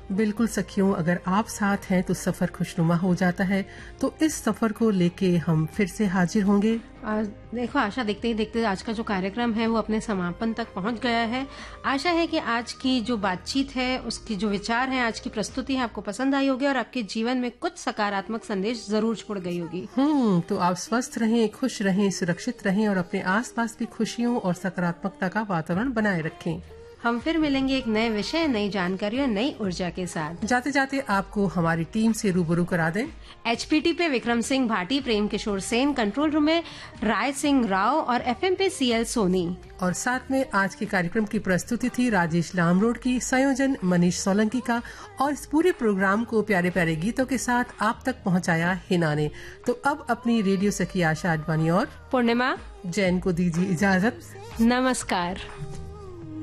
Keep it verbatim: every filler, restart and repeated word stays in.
बिल्कुल सखियों, अगर आप साथ हैं तो सफर खुशनुमा हो जाता है। तो इस सफर को लेके हम फिर से हाजिर होंगे। आ, देखो आशा, देखते ही देखते आज का जो कार्यक्रम है वो अपने समापन तक पहुंच गया है। आशा है कि आज की जो बातचीत है, उसकी जो विचार है, आज की प्रस्तुति है, आपको पसंद आई होगी और आपके जीवन में कुछ सकारात्मक संदेश जरूर छोड़ गई होगी। हम्म तो आप स्वस्थ रहें, खुश रहें, सुरक्षित रहें और अपने आसपास भी खुशियों और सकारात्मकता का वातावरण बनाए रखें। हम फिर मिलेंगे एक नए विषय, नई जानकारी और नई ऊर्जा के साथ। जाते जाते आपको हमारी टीम से रूबरू करा दें। एचपीटी पे विक्रम सिंह भाटी, प्रेम किशोर सेन, कंट्रोल रूम में राय सिंह राव और एफएम पे सीएल सोनी। और साथ में आज के कार्यक्रम की प्रस्तुति थी राजेश लामरोड की, संयोजन मनीष सोलंकी का। और इस पूरे प्रोग्राम को प्यारे प्यारे गीतों के साथ आप तक पहुंचाया हिना ने। तो अब अपनी रेडियो सखी आशा आडवाणी और पूर्णिमा जैन को दीजिए इजाजत। नमस्कार।